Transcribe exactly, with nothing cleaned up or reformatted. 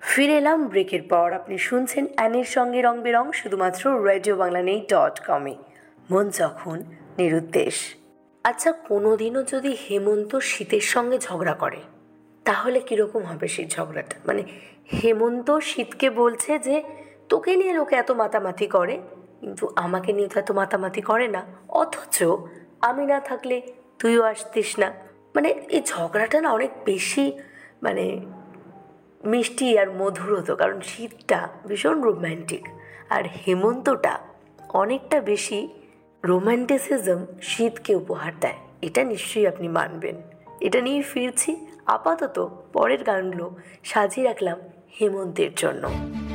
ফিরে এলাম ব্রেকের পর। আপনি শুনছেন অ্যানির সঙ্গে রং বেরং, শুধুমাত্র রেডিও বাংলা নেই ডট কমে। মন যখন নিরুদ্দেশ। আচ্ছা, কোনোদিনও যদি হেমন্ত শীতের সঙ্গে ঝগড়া করে তাহলে কীরকম হবে সেই ঝগড়াটা? মানে হেমন্ত শীতকে বলছে যে তোকে নিয়ে লোকে এত মাতামাতি করে, কিন্তু আমাকে নিয়ে তো এত মাতামাতি করে না, অথচ আমি না থাকলে তুইও আসতিস না। মানে এই ঝগড়াটা না অনেক বেশি মানে মিষ্টি আর মধুর হতো, কারণ শীতটা ভীষণ রোম্যান্টিক আর হেমন্তটা অনেকটা বেশি রোম্যান্টিসিজম শীতকে উপহার দেয়। এটা নিশ্চয়ই আপনি মানবেন। এটা নিয়েই ফিরছি। আপাতত পরের গানগুলো সাজিয়ে রাখলাম হেমন্তের জন্য।